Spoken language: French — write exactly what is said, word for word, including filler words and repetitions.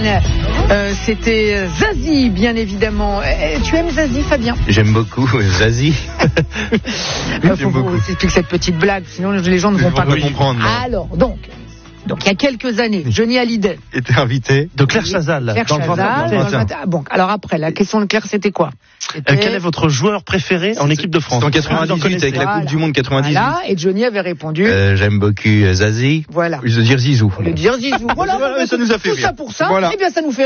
semaine, euh, c'était Zazie, bien évidemment. Euh, tu aimes Zazie, Fabien? J'aime beaucoup Zazie. Il faut vous expliquer cette petite blague, sinon les gens ne vont pas comprendre. Alors, donc... Donc, il y a quelques années, Johnny Hallyday était invité de Claire Chazal. Claire dans Chazal, le dans le ah, bon, alors après, la question de Claire, c'était quoi? C'était... Euh, quel est votre joueur préféré en équipe de France? En quatre-vingt-dix-huit, avec voilà. la Coupe du Monde quatre-vingt-dix-huit. Voilà, et Johnny avait répondu. Euh, j'aime beaucoup Zazie. Voilà. Je veux dire Zizou. Je veux dire Zizou. Voilà, voilà, ça nous a fait tout rire. ça pour ça. Voilà. Eh bien, ça nous fait